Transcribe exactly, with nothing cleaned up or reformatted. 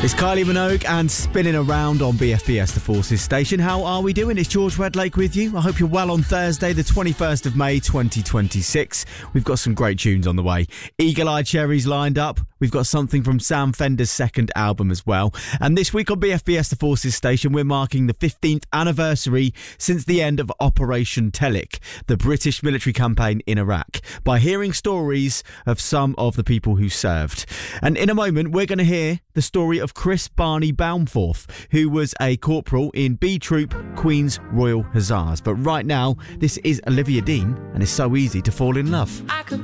It's Kylie Minogue and Spinning Around on B F B S, the Forces station. How are we doing? It's George Redlake with you. I hope you're well on Thursday, the twenty-first of May, twenty twenty-six. We've got some great tunes on the way. Eagle Eye Cherries lined up. We've got something from Sam Fender's second album as well. And this week on B F B S, the Forces station, we're marking the fifteenth anniversary since the end of Operation Telic, the British military campaign in Iraq, by hearing stories of some of the people who served. And in a moment, we're going to hear the story of Chris Barney Baumforth, who was a corporal in B Troop, Queen's Royal Hussars. But right now, this is Olivia Dean, and it's So Easy to Fall in Love. I could